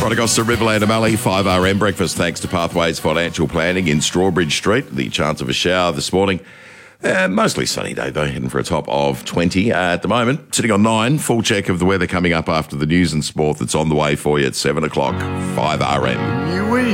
Right across to Riverland and Mallee, 5RM breakfast thanks to Pathways Financial Planning in Strawbridge Street. The chance of a shower this morning. Mostly sunny day though, heading for a top of 20 at the moment. Sitting on 9, full check of the weather coming up after the news and sport that's on the way for you at 7 o'clock, 5RM.